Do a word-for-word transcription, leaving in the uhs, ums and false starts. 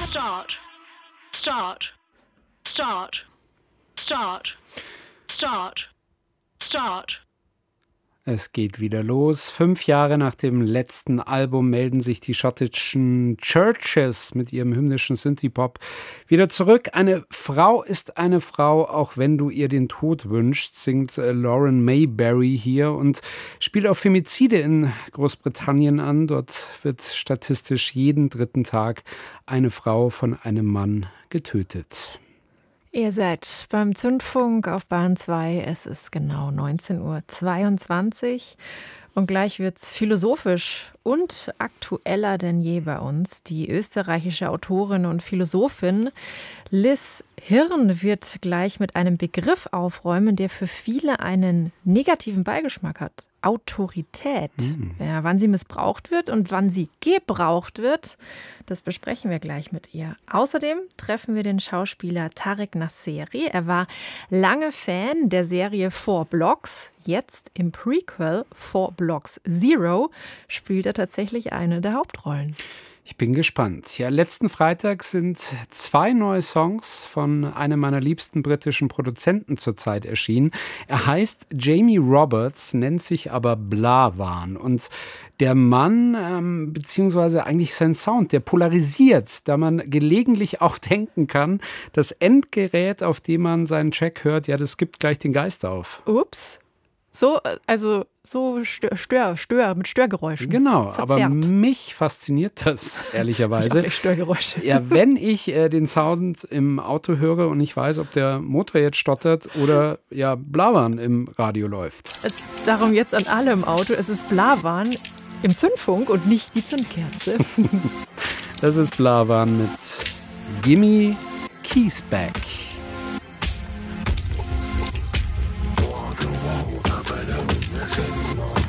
Start. Start. Start. Start. Start. Start. Es geht wieder los. Fünf Jahre nach dem letzten Album melden sich die schottischen Churches mit ihrem hymnischen Synthie-Pop wieder zurück. Eine Frau ist eine Frau, auch wenn du ihr den Tod wünschst, singt Lauren Mayberry hier und spielt auf Femizide in Großbritannien an. Dort wird statistisch jeden dritten Tag eine Frau von einem Mann getötet. Ihr seid beim Zündfunk auf Bahn zwei. Es ist genau neunzehn Uhr zweiundzwanzig und gleich wird's philosophisch und aktueller denn je bei uns. Die österreichische Autorin und Philosophin Liz Hirn wird gleich mit einem Begriff aufräumen, der für viele einen negativen Beigeschmack hat. Autorität. Mhm. Ja, wann sie missbraucht wird und wann sie gebraucht wird, das besprechen wir gleich mit ihr. Außerdem treffen wir den Schauspieler Tarek Nasseri. Er war lange Fan der Serie Four Blocks. Jetzt im Prequel Four Blocks Zero spielt er tatsächlich eine der Hauptrollen. Ich bin gespannt. Ja, letzten Freitag sind zwei neue Songs von einem meiner liebsten britischen Produzenten zurzeit erschienen. Er heißt Jamie Roberts, nennt sich aber Blavan. Und der Mann, ähm, beziehungsweise eigentlich sein Sound, der polarisiert, da man gelegentlich auch denken kann, das Endgerät, auf dem man seinen Track hört, ja, das gibt gleich den Geist auf. Ups. So, also so Stör, Stör, Stör mit Störgeräuschen. Genau, verzerrt. Aber mich fasziniert das, ehrlicherweise. Ich Störgeräusche. Ja, wenn ich äh, den Sound im Auto höre und ich weiß, ob der Motor jetzt stottert oder ja Blavan im Radio läuft. Darum jetzt an alle im Auto, es ist Blavan im Zündfunk und nicht die Zündkerze. Das ist Blavan mit Gimme Keys Back. Walk, walk,